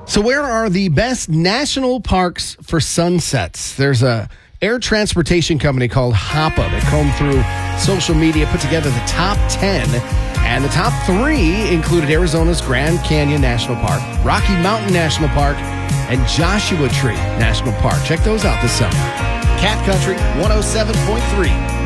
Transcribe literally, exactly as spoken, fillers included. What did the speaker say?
So where are the best national parks for sunsets? There's a air transportation company called Hoppe that combed through social media, put together the top ten, and the top three included Arizona's Grand Canyon National Park, Rocky Mountain National Park, and Joshua Tree National Park. Check those out this summer. Cat Country one oh seven point three.